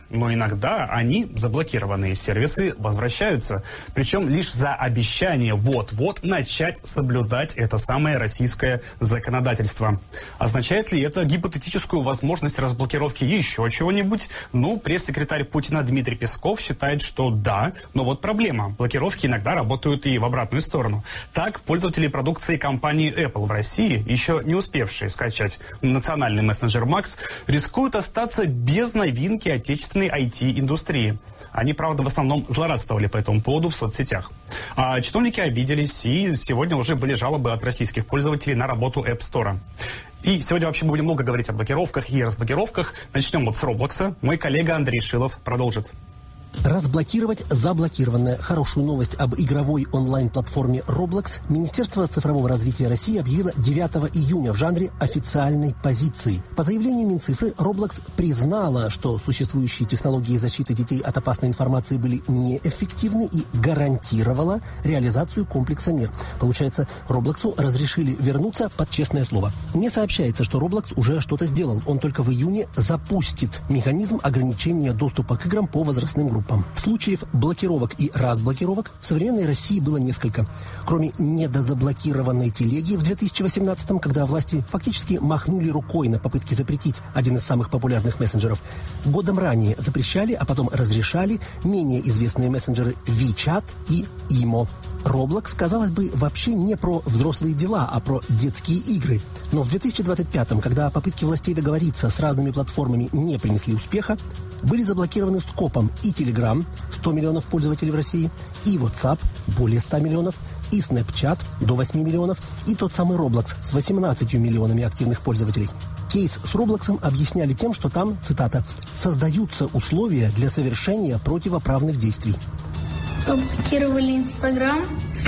но иногда они, заблокированные сервисы, возвращаются. Причем лишь за обещание вот-вот начать соблюдать это самое российское законодательство. Означает ли это гипотетическую возможность разблокировки еще чего-нибудь? Ну, пресс-секретарь Путина Дмитрий Песков считает, что да, но вот проблема. Блокировки иногда работают и в обратную сторону. Так, пользователи продукции компании Apple в России, еще не успевшие скачать национальный мессенджер Max, рискуют остаться без новинки отечественной IT-индустрии. Они, правда, в основном злорадствовали по этому поводу в соцсетях. А чиновники обиделись, и сегодня уже были жалобы от российских пользователей на работу App Store. И сегодня вообще мы будем много говорить о блокировках и разблокировках. Начнем вот с Роблокса. Мой коллега Андрей Шилов продолжит. Разблокировать заблокированное. Хорошую новость об игровой онлайн-платформе Roblox Министерство цифрового развития России объявило 9 июня в жанре официальной позиции. По заявлению Минцифры, Roblox признала, что существующие технологии защиты детей от опасной информации были неэффективны и гарантировала реализацию комплекса мер. Получается, Роблоксу разрешили вернуться под честное слово. Не сообщается, что Roblox уже что-то сделал. Он только в июне запустит механизм ограничения доступа к играм по возрастным группам. Случаев блокировок и разблокировок в современной России было несколько. Кроме недозаблокированной телеги в 2018-м, когда власти фактически махнули рукой на попытки запретить один из самых популярных мессенджеров, годом ранее запрещали, а потом разрешали менее известные мессенджеры WeChat и Imo. Roblox, казалось бы, вообще не про взрослые дела, а про детские игры. Но в 2025-м, когда попытки властей договориться с разными платформами не принесли успеха, были заблокированы скопом и Telegram, 100 миллионов пользователей в России, и WhatsApp, более 100 миллионов, и Snapchat, до 8 миллионов, и тот самый Roblox с 18 миллионами активных пользователей. Кейс с Роблоксом объясняли тем, что там, цитата, «создаются условия для совершения противоправных действий». Заблокировали Инстаграм.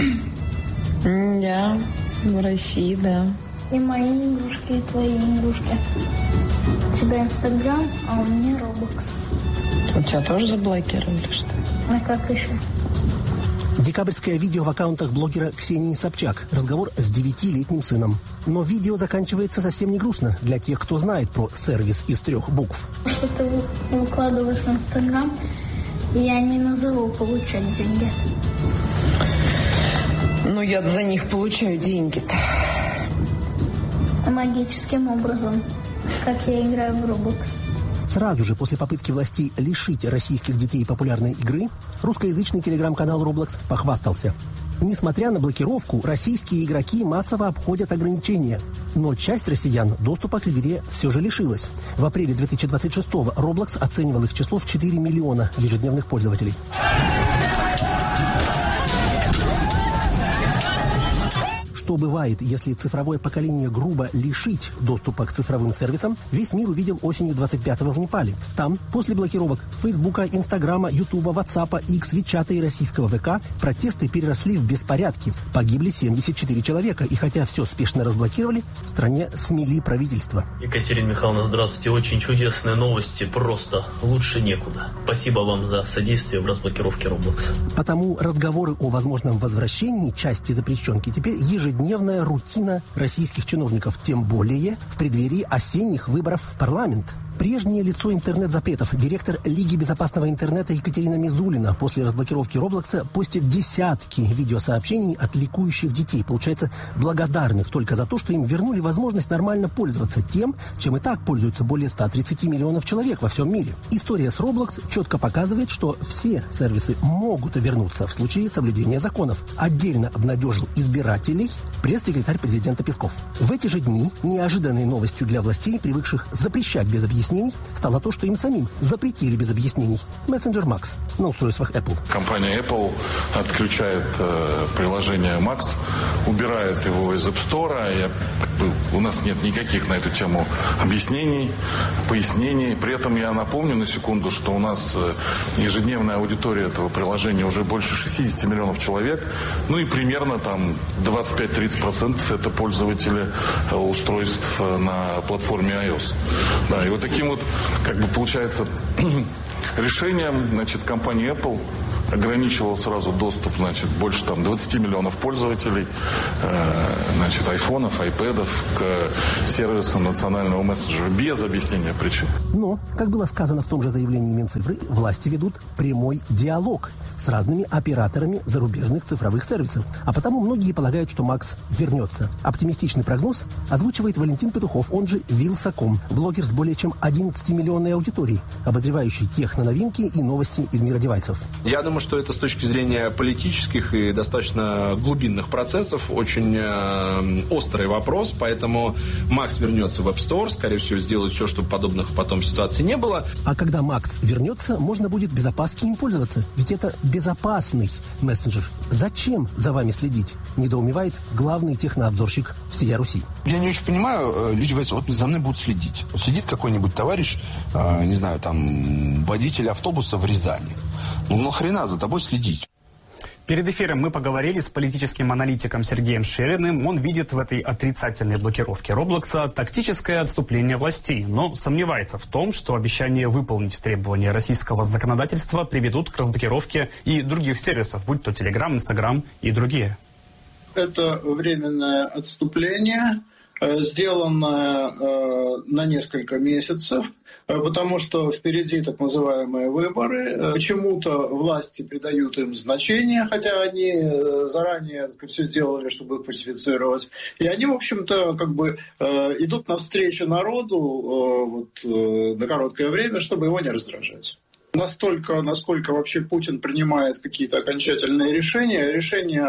Да, в России, да. И мои игрушки, и твои игрушки. У тебя Инстаграм, а у меня Роблокс. У тебя тоже заблокировали, что ли? А как еще? Декабрьское видео в аккаунтах блогера Ксении Собчак. Разговор с 9-летним сыном. Но видео заканчивается совсем не грустно для тех, кто знает про сервис из 3 букв. Что ты выкладываешь в Инстаграм, я не назову получать деньги. Ну, я за них получаю деньги-то. Магическим образом, как я играю в Roblox. Сразу же после попытки властей лишить российских детей популярной игры, русскоязычный телеграм-канал Roblox похвастался. Несмотря на блокировку, российские игроки массово обходят ограничения. Но часть россиян доступа к игре все же лишилась. В апреле 2026-го Roblox оценивал их число в 4 миллиона ежедневных пользователей. Что бывает, если цифровое поколение грубо лишить доступа к цифровым сервисам, весь мир увидел осенью 25-го в Непале. Там, после блокировок Фейсбука, Инстаграма, Ютуба, Ватсапа, X, Вичата и российского ВК, протесты переросли в беспорядки. Погибли 74 человека, и хотя все спешно разблокировали, в стране смели правительство. Екатерина Михайловна, здравствуйте. Очень чудесные новости, просто лучше некуда. Спасибо вам за содействие в разблокировке Roblox. Потому разговоры о возможном возвращении части запрещенки теперь ежедневная рутина российских чиновников, тем более в преддверии осенних выборов в парламент. Прежнее лицо интернет-запретов, директор Лиги безопасного интернета Екатерина Мизулина после разблокировки Роблокса постит десятки видеосообщений от ликующих детей. Получается, благодарных только за то, что им вернули возможность нормально пользоваться тем, чем и так пользуются более 130 миллионов человек во всем мире. История с Roblox четко показывает, что все сервисы могут вернуться в случае соблюдения законов. Отдельно обнадежил избирателей пресс-секретарь президента Песков. В эти же дни неожиданной новостью для властей, привыкших запрещать без объяснений, стало то, что им самим запретили без объяснений мессенджер Max на устройствах Apple. Компания Apple отключает приложение Max, убирает его из App Store. У нас нет никаких на эту тему объяснений, пояснений. При этом я напомню на секунду, что у нас ежедневная аудитория этого приложения уже больше 60 миллионов человек. Ну и примерно там 25-30% это пользователи устройств на платформе iOS. Да, и вот таким вот, как бы получается, решением, значит, компании Apple ограничивал сразу доступ, значит, больше там 20 миллионов пользователей, значит, айфонов, айпэдов к сервисам национального мессенджера без объяснения причин. Но, как было сказано в том же заявлении Минцифры, власти ведут прямой диалог с разными операторами зарубежных цифровых сервисов. А потому многие полагают, что Макс вернется. Оптимистичный прогноз озвучивает Валентин Петухов, он же Вилсаком, блогер с более чем 11-миллионной аудиторией, обозревающий техноновинки и новости из мира девайсов. Я думаю, что это с точки зрения политических и достаточно глубинных процессов очень острый вопрос, поэтому Макс вернется в App Store, скорее всего, сделает все, чтобы подобных потом ситуаций не было. А когда Макс вернется, можно будет без опаски им пользоваться, ведь это безопасный мессенджер. Зачем за вами следить? Недоумевает главный технообзорщик всей Руси. Я не очень понимаю, люди говорят, вот за мной будут следить. Вот сидит какой-нибудь товарищ, не знаю, там, водитель автобуса в Рязани. Ну, нахрена за тобой следить? Перед эфиром мы поговорили с политическим аналитиком Сергеем Шериным. Он видит в этой отрицательной блокировке Роблокса тактическое отступление властей, но сомневается в том, что обещание выполнить требования российского законодательства приведут к разблокировке и других сервисов, будь то Telegram, Instagram и другие. Это временное отступление, сделанное на несколько месяцев, потому что впереди так называемые выборы. Почему-то власти придают им значение, хотя они заранее все сделали, чтобы их фальсифицировать. И они, в общем-то, как бы идут навстречу народу на короткое время, чтобы его не раздражать. Настолько, насколько вообще Путин принимает какие-то окончательные решения, решение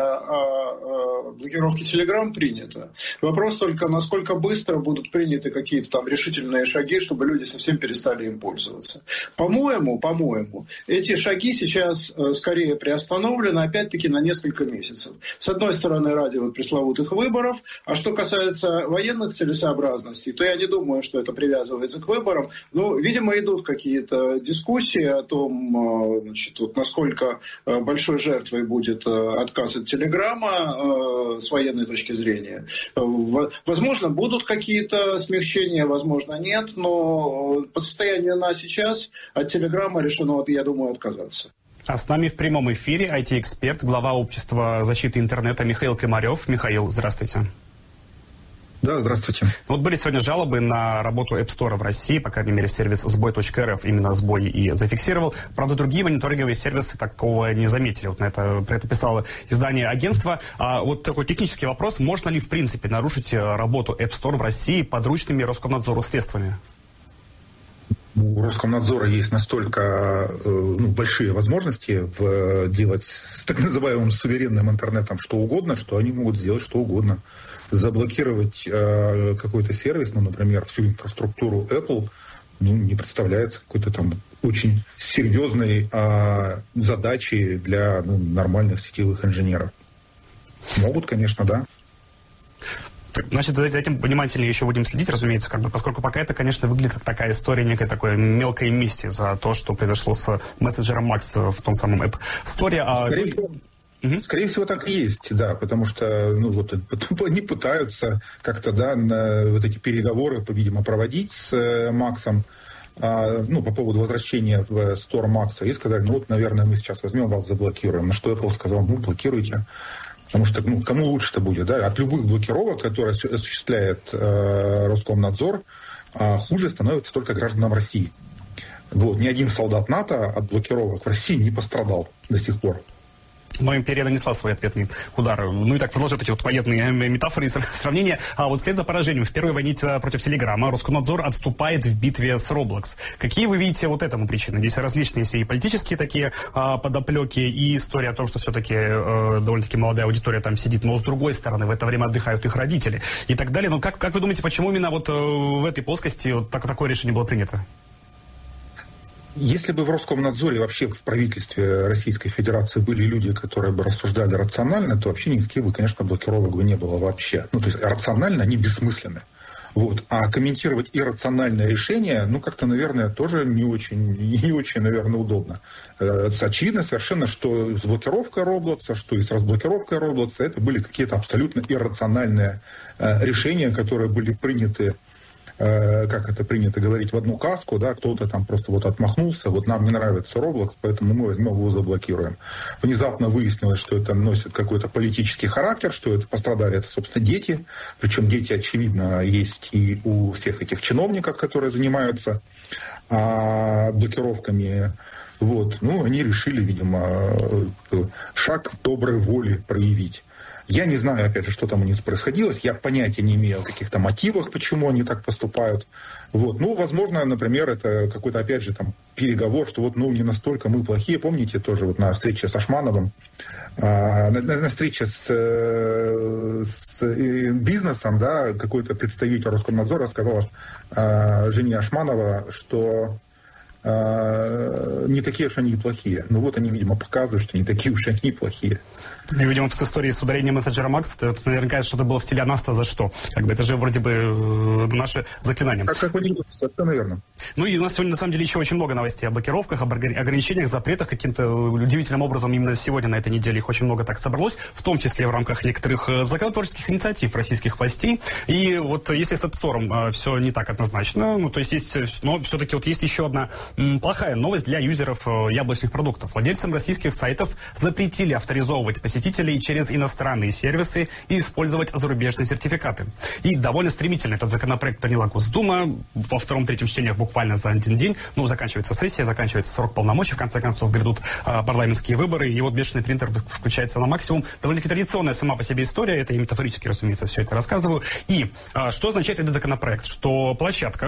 о блокировке Telegram принято. Вопрос только, насколько быстро будут приняты какие-то там решительные шаги, чтобы люди совсем перестали им пользоваться. По-моему, эти шаги сейчас скорее приостановлены, опять-таки, на несколько месяцев. С одной стороны, ради вот пресловутых выборов, а что касается военных целесообразностей, то я не думаю, что это привязывается к выборам. Ну, видимо, идут какие-то дискуссии о том, значит, вот насколько большой жертвой будет отказ от Телеграма с военной точки зрения. Возможно, будут какие-то смягчения, возможно, нет, но по состоянию на сейчас от Телеграма решено, я думаю, отказаться. А с нами в прямом эфире IT-эксперт, глава общества защиты интернета Михаил Климарев. Михаил, здравствуйте. Да, здравствуйте. Вот были сегодня жалобы на работу App Store в России, по крайней мере, сервис сбой.рф именно сбой и зафиксировал. Правда, другие мониторинговые сервисы такого не заметили. Вот про это писало издание агентства. А вот такой технический вопрос. Можно ли, в принципе, нарушить работу App Store в России подручными Роскомнадзору средствами? У Роскомнадзора есть настолько большие возможности делать с так называемым суверенным интернетом что угодно, что они могут сделать что угодно. Заблокировать какой-то сервис, например, всю инфраструктуру Apple, не представляется какой-то там очень серьезной задачей для нормальных сетевых инженеров. Могут, конечно, да. Значит, за этим внимательнее еще будем следить, разумеется, поскольку пока это, конечно, выглядит как такая история некой такой мелкой мести за то, что произошло с мессенджером Макс в том самом App Store. Скорее всего, так и есть, да, потому что они пытаются как-то, вот эти переговоры, видимо, проводить с Максом, по поводу возвращения в Store Макса, и сказали, наверное, мы сейчас возьмем вас, заблокируем. На что Apple сказал, блокируйте. Потому что, кому лучше-то будет, да? От любых блокировок, которые осуществляет Роскомнадзор, хуже становится только гражданам России. Ни один солдат НАТО от блокировок в России не пострадал до сих пор. Но империя нанесла свой ответный удар. И так продолжают эти военные метафоры и сравнения. А вот вслед за поражением в первой войне против Телеграма Роскомнадзор отступает в битве с Roblox. Какие вы видите этому причины? Здесь различные и политические такие подоплеки, и история о том, что все-таки довольно-таки молодая аудитория там сидит, но с другой стороны в это время отдыхают их родители и так далее. Как вы думаете, почему именно в этой плоскости такое решение было принято? Если бы в Роскомнадзоре, вообще в правительстве Российской Федерации были люди, которые бы рассуждали рационально, то вообще никаких бы, конечно, блокировок бы не было вообще. То есть рационально они бессмысленны. А комментировать иррациональное решение, как-то, наверное, тоже не очень, наверное, удобно. Очевидно совершенно, что с блокировкой Роблокса, что и с разблокировкой Роблокса, это были какие-то абсолютно иррациональные решения, которые были приняты как это принято говорить, в одну каску, да, кто-то там просто вот отмахнулся, вот нам не нравится Roblox, поэтому мы возьмем его, заблокируем. Внезапно выяснилось, что это носит какой-то политический характер, что это пострадали, это, собственно, дети, причем дети, очевидно, есть и у всех этих чиновников, которые занимаются блокировками. Вот. Ну, они решили, видимо, шаг доброй воли проявить. Я не знаю, опять же, что там у них происходило. Я понятия не имею о каких-то мотивах, почему они так поступают. Вот. Ну, возможно, например, это какой-то, опять же, там, переговор, что вот, ну, не настолько мы плохие. Помните, тоже вот на встрече с Ашмановым, на встрече с бизнесом, да, какой-то представитель Роскомнадзора сказал жене Ашманова, что не такие уж они и плохие. Ну вот они, видимо, показывают, что не такие уж они и плохие. И, видимо, с историей с удалением мессенджера Макс, это наверняка что-то было в стиле «а нас-то за что?». Как бы это же вроде бы наше заклинание. Как вы не это, наверное. Ну и у нас сегодня, на самом деле, еще очень много новостей о блокировках, об ограничениях, запретах. Каким-то удивительным образом именно сегодня, на этой неделе, их очень много так собралось, в том числе в рамках некоторых законотворческих инициатив российских властей. И вот если с App Store все не так однозначно, ну то есть, но все-таки вот есть еще одна плохая новость для юзеров яблочных продуктов. Владельцам российских сайтов запретили авторизовывать посетителей через иностранные сервисы и использовать зарубежные сертификаты. И довольно стремительно этот законопроект приняла Госдума. Во втором-третьем чтениях буквально за один день. Ну, заканчивается сессия, заканчивается срок полномочий, в конце концов грядут парламентские выборы, и вот бешеный принтер включается на максимум. Довольно-таки традиционная сама по себе история, это я метафорически, разумеется, все это рассказываю. И что означает этот законопроект? Что площадка,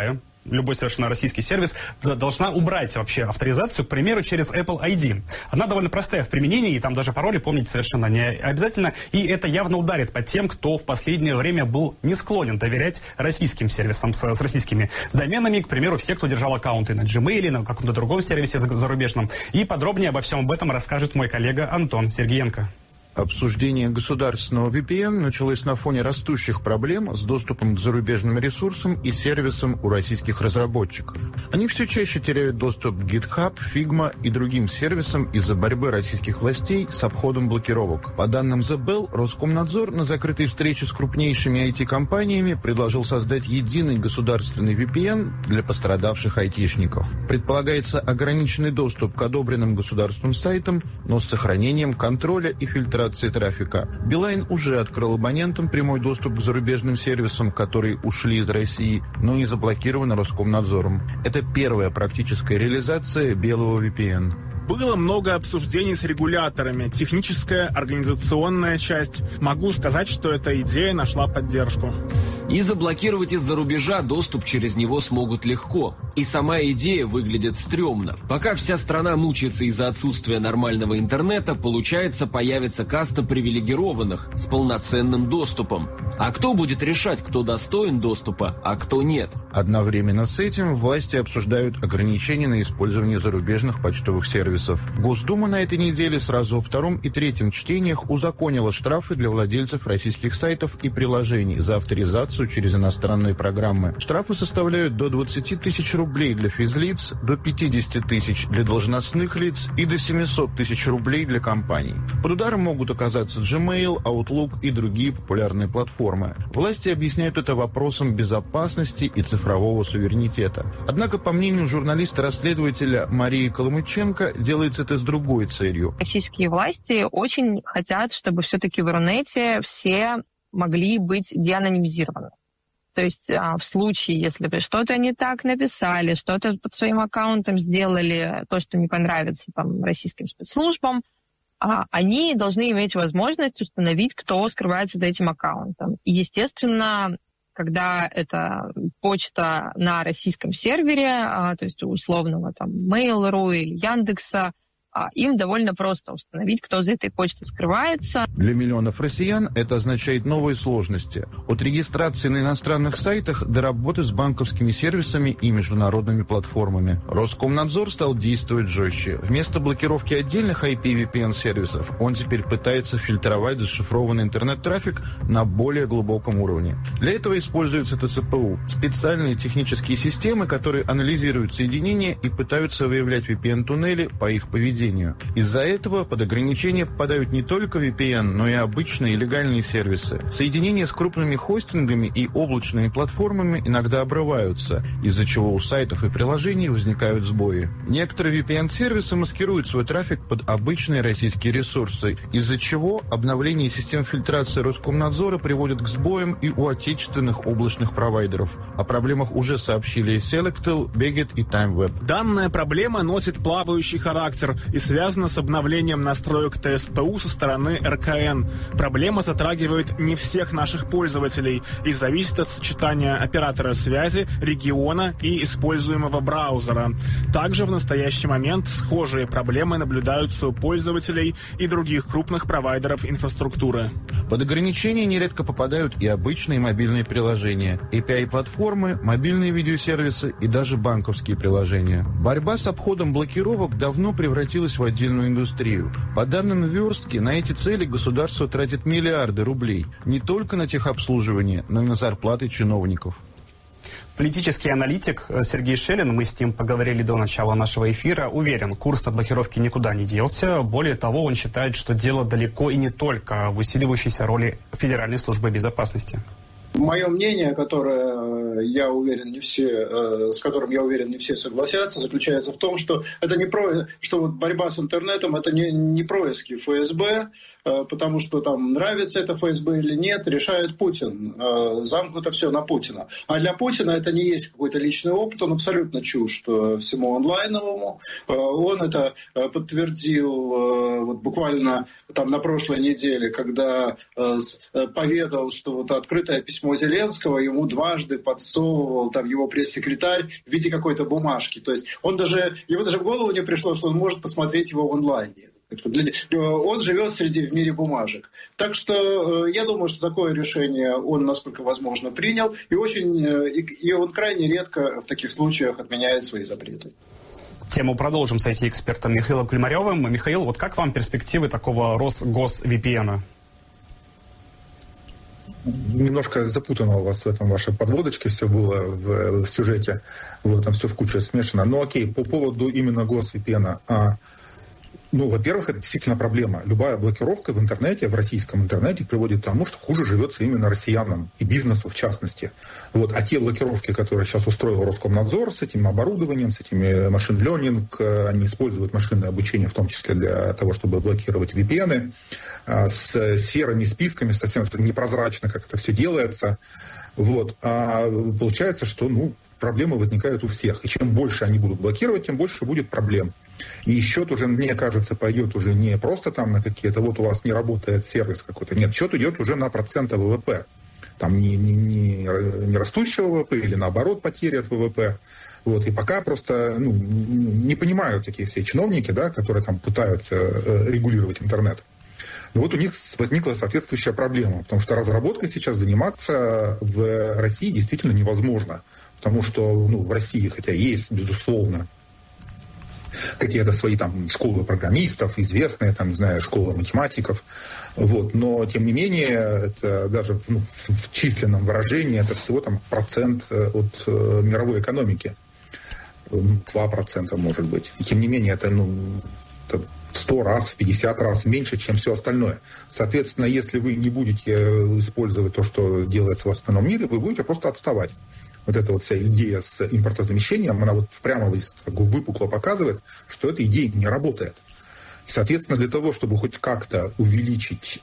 любой совершенно российский сервис должна убрать вообще авторизацию, к примеру, через Apple ID. Она довольно простая в применении, и там даже пароли помнить совершенно не обязательно, и это явно ударит по тем, кто в последнее время был не склонен доверять российским сервисам с российскими доменами, к примеру, все, кто держал аккаунты на Gmail, на каком-то другом сервисе зарубежном. И подробнее обо всем об этом расскажет мой коллега Антон Сергеенко. Обсуждение государственного VPN началось на фоне растущих проблем с доступом к зарубежным ресурсам и сервисам у российских разработчиков. Они все чаще теряют доступ к GitHub, Figma и другим сервисам из-за борьбы российских властей с обходом блокировок. По данным The Bell, Роскомнадзор на закрытой встрече с крупнейшими IT-компаниями предложил создать единый государственный VPN для пострадавших айтишников. Предполагается ограниченный доступ к одобренным государственным сайтам, но с сохранением контроля и фильтрации трафика. Билайн уже открыл абонентам прямой доступ к зарубежным сервисам, которые ушли из России, но не заблокированы Роскомнадзором. Это первая практическая реализация белого VPN. Было много обсуждений с регуляторами, техническая, организационная часть. Могу сказать, что эта идея нашла поддержку. И заблокировать из-за рубежа доступ через него смогут легко. И сама идея выглядит стрёмно. Пока вся страна мучается из-за отсутствия нормального интернета, получается, появится каста привилегированных с полноценным доступом. А кто будет решать, кто достоин доступа, а кто нет? Одновременно с этим власти обсуждают ограничения на использование зарубежных почтовых сервисов. Госдума на этой неделе сразу во втором и третьем чтениях узаконила штрафы для владельцев российских сайтов и приложений за авторизацию через иностранные программы. Штрафы составляют до 20 тысяч рублей для физлиц, до 50 тысяч для должностных лиц и до 700 тысяч рублей для компаний. Под ударом могут оказаться Gmail, Outlook и другие популярные платформы. Власти объясняют это вопросом безопасности и цифрового суверенитета. Однако, по мнению журналиста-расследователя Марии Коломыченко, делается это с другой целью. Российские власти очень хотят, чтобы все-таки в Рунете все могли быть деанонимизированы. То есть в случае, если бы что-то не так написали, что-то под своим аккаунтом сделали, то, что не понравится там российским спецслужбам, они должны иметь возможность установить, кто скрывается за этим аккаунтом. И, естественно, когда это почта на российском сервере, то есть у условного там Mail.ru или Яндекса, им довольно просто установить, кто за этой почтой скрывается. Для миллионов россиян это означает новые сложности. От регистрации на иностранных сайтах до работы с банковскими сервисами и международными платформами. Роскомнадзор стал действовать жестче. Вместо блокировки отдельных IP-VPN-сервисов он теперь пытается фильтровать зашифрованный интернет-трафик на более глубоком уровне. Для этого используются ТСПУ – специальные технические системы, которые анализируют соединения и пытаются выявлять VPN-туннели по их поведению. нападению. Из-за этого под ограничения попадают не только VPN, но и обычные и легальные сервисы. Соединения с крупными хостингами и облачными платформами иногда обрываются, из-за чего у сайтов и приложений возникают сбои. Некоторые VPN-сервисы маскируют свой трафик под обычные российские ресурсы, из-за чего обновление систем фильтрации Роскомнадзора приводит к сбоям и у отечественных облачных провайдеров. О проблемах уже сообщили Selectel, Beget и TimeWeb. Данная проблема носит плавающий характер и связана с обновлением настроек ТСПУ со стороны РКН. Проблема затрагивает не всех наших пользователей и зависит от сочетания оператора связи, региона и используемого браузера. Также в настоящий момент схожие проблемы наблюдаются у пользователей и других крупных провайдеров инфраструктуры. Под ограничения нередко попадают и обычные мобильные приложения, API-платформы, мобильные видеосервисы и даже банковские приложения. Борьба с обходом блокировок давно превратилась в отдельную индустрию. По данным Верстки, на эти цели государство тратит миллиарды рублей. Не только на техобслуживание, но и на зарплаты чиновников. Политический аналитик Сергей Шелин, мы с ним поговорили до начала нашего эфира, уверен, курс на блокировки никуда не делся. Более того, он считает, что дело далеко и не только в усиливающейся роли Федеральной службы безопасности. Мое мнение, которое, я уверен, не все, с которым, я уверен, не все согласятся, заключается в том, что это не что вот борьба с интернетом, это не происки ФСБ, потому что там нравится это ФСБ или нет, решает Путин. Замкнуто все на Путина. А для Путина это не есть какой-то личный опыт, он абсолютно чужд всему онлайновому. Он это подтвердил вот буквально там на прошлой неделе, когда поведал, что вот открытое письмо Зеленского ему дважды подсовывал там его пресс-секретарь в виде какой-то бумажки. То есть ему даже в голову не пришло, что он может посмотреть его в онлайне. Он живет в мире бумажек. Так что я думаю, что такое решение он, насколько возможно, принял. И он крайне редко в таких случаях отменяет свои запреты. Тему продолжим с IT-экспертом Михаилом Климаревым. Михаил, вот как вам перспективы такого Росгос-VPN? Немножко запутано у вас в этом вашей подводочке все было в сюжете. Вот, там все в кучу смешано. Но окей, по поводу именно Гос-VPN. Ну, во-первых, это действительно проблема. Любая блокировка в интернете, в российском интернете приводит к тому, что хуже живется именно россиянам и бизнесу в частности. Вот. А те блокировки, которые сейчас устроил Роскомнадзор с этим оборудованием, с этими машин-ленинг, они используют машинное обучение в том числе для того, чтобы блокировать VPN, с серыми списками, совсем непрозрачно, как это все делается. Вот. А получается, что проблемы возникают у всех. И чем больше они будут блокировать, тем больше будет проблем. И счет уже, мне кажется, пойдет уже не просто там на какие-то, вот у вас не работает сервис какой-то. Нет, счет идет уже на проценты ВВП. Там не растущего ВВП или наоборот потери от ВВП. Вот. И пока просто не понимают такие все чиновники, да, которые там пытаются регулировать интернет. Но вот у них возникла соответствующая проблема, потому что разработкой сейчас заниматься в России действительно невозможно. Потому что в России, хотя есть, безусловно, какие-то свои там школы программистов, известные, там, не знаю, школы математиков, вот, но, тем не менее, это даже в численном выражении это всего там процент от мировой экономики. 2%, может быть. И, тем не менее, это, это в 100 раз, в 50 раз меньше, чем все остальное. Соответственно, если вы не будете использовать то, что делается в остальном мире, вы будете просто отставать. Вот эта вот вся идея с импортозамещением, она вот прямо выпукло показывает, что эта идея не работает. И, соответственно, для того, чтобы хоть как-то увеличить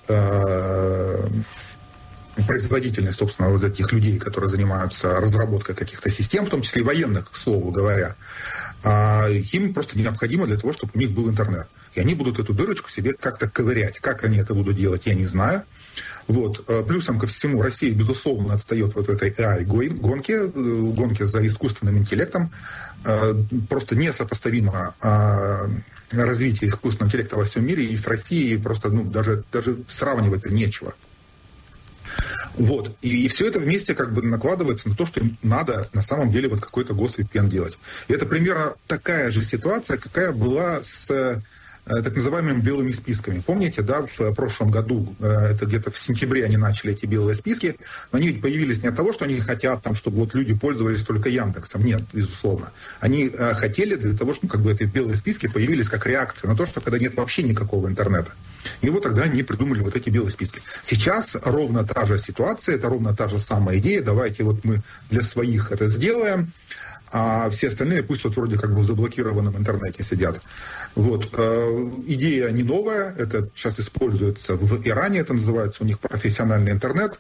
производительность, собственно, вот этих людей, которые занимаются разработкой каких-то систем, в том числе и военных, к слову говоря, им просто необходимо для того, чтобы у них был интернет. И они будут эту дырочку себе как-то ковырять. Как они это будут делать, я не знаю. Вот. Плюсом ко всему, Россия, безусловно, отстает вот в этой AI-гонке за искусственным интеллектом. Просто несопоставимо развитие искусственного интеллекта во всем мире, и с Россией просто даже сравнивать нечего. Вот. И все это вместе как бы накладывается на то, что им надо на самом деле вот какой-то гос-VPN делать. И это примерно такая же ситуация, какая была с так называемыми белыми списками. Помните, да, в прошлом году, это где-то в сентябре они начали эти белые списки, но они ведь появились не от того, что они хотят, там, чтобы вот люди пользовались только Яндексом. Нет, безусловно. Они хотели для того, чтобы как бы эти белые списки появились как реакция на то, что когда нет вообще никакого интернета. И вот тогда они придумали вот эти белые списки. Сейчас ровно та же ситуация, это ровно та же самая идея. Давайте вот мы для своих это сделаем, а все остальные пусть вот вроде как бы в заблокированном интернете сидят. Вот. Идея не новая, это сейчас используется в Иране, это называется у них профессиональный интернет.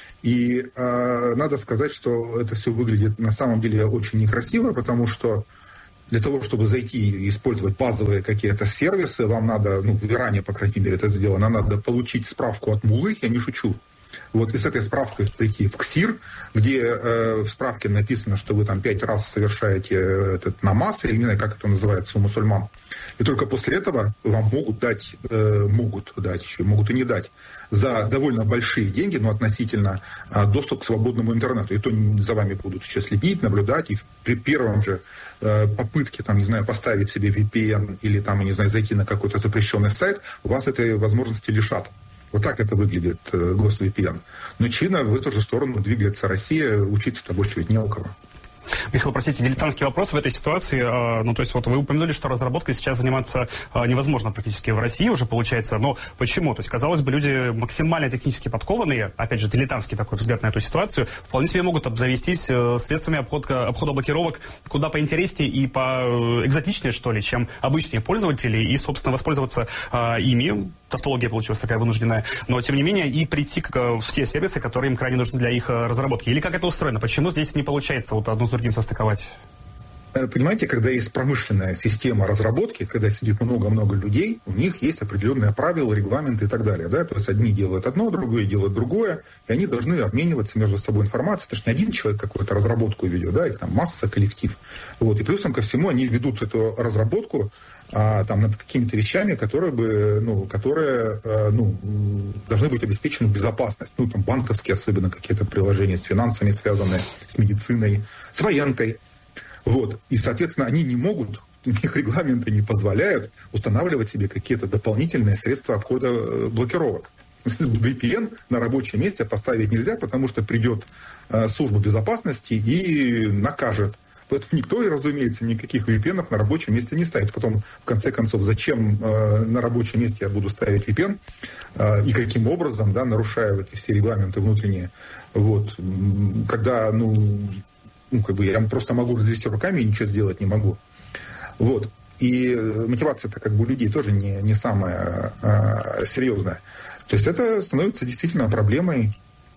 И надо сказать, что это все выглядит на самом деле очень некрасиво, потому что для того, чтобы зайти и использовать базовые какие-то сервисы, вам надо, ну, в Иране, по крайней мере, это сделано, надо получить справку от муллы, я не шучу. Вот, и с этой справкой прийти в КСИР, где в справке написано, что вы там 5 раз совершаете этот намаз, или не знаю, как это называется у мусульман. И только после этого вам могут дать еще, могут и не дать, за довольно большие деньги, но относительно доступ к свободному интернету. И то за вами будут еще следить, наблюдать, и при первом же попытке, там, не знаю, поставить себе VPN или там, не знаю, зайти на какой-то запрещенный сайт, у вас этой возможности лишат. Вот так это выглядит GosVPN. Но, очевидно, в эту же сторону двигается Россия, учиться-то больше ведь не у кого. Михаил, простите, дилетантский вопрос в этой ситуации. Ну, то есть, вот вы упомянули, что разработкой сейчас заниматься невозможно практически в России уже получается. Но почему? То есть, казалось бы, люди максимально технически подкованные, опять же, дилетантский такой взгляд на эту ситуацию, вполне себе могут обзавестись средствами обхода блокировок куда поинтереснее и поэкзотичнее, что ли, чем обычные пользователи, и, собственно, воспользоваться ими. Тавтология получилась такая вынужденная, но, тем не менее, и прийти в те сервисы, которые им крайне нужны для их разработки. Или как это устроено? Почему здесь не получается вот одно с другим состыковать? Понимаете, когда есть промышленная система разработки, когда сидит много-много людей, у них есть определенные правила, регламенты и так далее. Да? То есть одни делают одно, другие делают другое, и они должны обмениваться между собой информацией. Это же не один человек какую-то разработку ведет, да, их там масса, коллектив. Вот. И плюсом ко всему они ведут эту разработку там, над какими-то вещами, которые должны быть обеспечены безопасность. Ну, там, банковские особенно какие-то приложения с финансами связанные, с медициной, с военкой. Вот. И, соответственно, они не могут, их регламенты не позволяют устанавливать себе какие-то дополнительные средства обхода блокировок. VPN на рабочем месте поставить нельзя, потому что придет служба безопасности и накажет. Поэтому никто, разумеется, никаких VPN на рабочем месте не ставит. Потом, в конце концов, зачем на рабочем месте я буду ставить VPN и каким образом, да, нарушая эти все регламенты внутренние. Вот. Когда, я просто могу развести руками и ничего сделать не могу. Вот. И мотивация-то как бы у людей тоже не самая серьезная. То есть это становится действительно проблемой.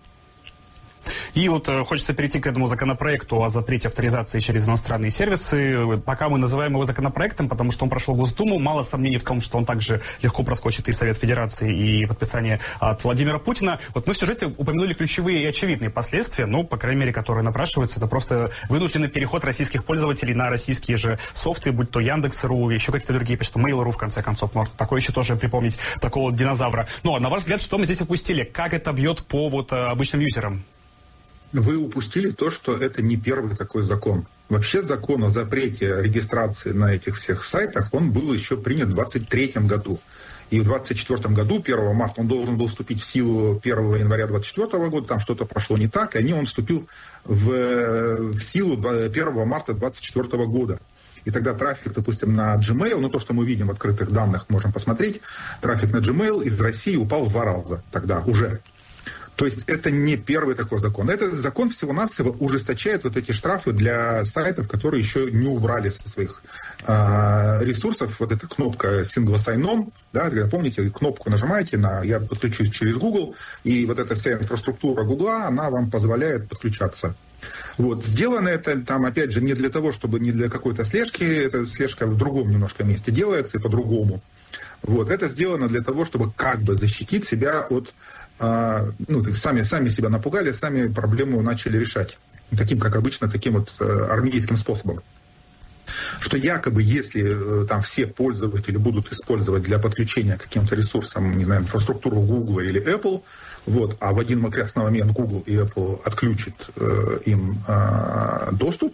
И вот хочется перейти к этому законопроекту о запрете авторизации через иностранные сервисы. Пока мы называем его законопроектом, потому что он прошел Госдуму, мало сомнений в том, что он также легко проскочит и Совет Федерации, и подписание от Владимира Путина. Вот мы в сюжете упомянули ключевые и очевидные последствия, по крайней мере, которые напрашиваются. Это просто вынужденный переход российских пользователей на российские же софты, будь то Яндекс.ру, еще какие-то другие, почти Mail.ru, в конце концов. Можно такое еще тоже припомнить, такого динозавра. Но, на ваш взгляд, что мы здесь упустили? Как это бьет по обычным юзерам? Вы упустили то, что это не первый такой закон. Вообще закон о запрете регистрации на этих всех сайтах, он был еще принят в 2023 году. И в 2024 году, 1 марта, он должен был вступить в силу 1 января 2024 года, там что-то пошло не так, и он вступил в силу 1 марта 2024 года. И тогда трафик, допустим, на Gmail, то, что мы видим в открытых данных, можем посмотреть, трафик на Gmail из России упал в 2 раза тогда уже. То есть это не первый такой закон. Этот закон всего-навсего ужесточает вот эти штрафы для сайтов, которые еще не убрали со своих ресурсов. Вот эта кнопка Single Sign-On, да, помните, кнопку нажимаете «Я подключусь через Google», и вот эта вся инфраструктура Google, она вам позволяет подключаться. Вот. Сделано это, там, опять же, не для того, чтобы не для какой-то слежки, эта слежка в другом немножко месте делается и по-другому. Вот. Это сделано для того, чтобы как бы защитить себя от... сами себя напугали, сами проблему начали решать. Таким, как обычно, таким вот армейским способом. Что якобы, если там все пользователи будут использовать для подключения к каким-то ресурсам, не знаю, инфраструктуру Google или Apple, а в один прекрасный момент Google и Apple отключат им доступ,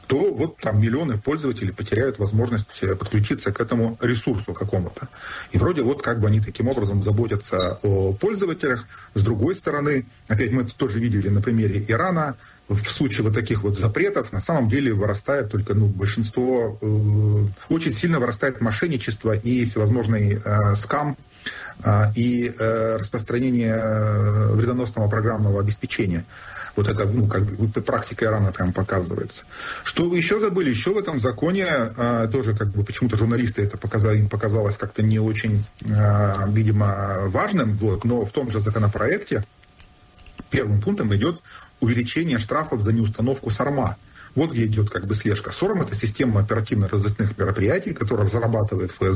то вот там миллионы пользователей потеряют возможность подключиться к этому ресурсу какому-то. И вроде вот как бы они таким образом заботятся о пользователях. С другой стороны, опять мы это тоже видели на примере Ирана, в случае вот таких вот запретов на самом деле вырастает только большинство, очень сильно вырастает мошенничество и всевозможный скам и распространение вредоносного программного обеспечения. Вот это, практика Ирана прям показывается. Что вы еще забыли? Еще в этом законе тоже почему-то журналисты это им показалось как-то не очень, видимо, важным, но в том же законопроекте первым пунктом идет увеличение штрафов за неустановку СОРМа. Вот где идет слежка. СОРМ — это система оперативно-розыскных мероприятий, которая разрабатывает ФСБ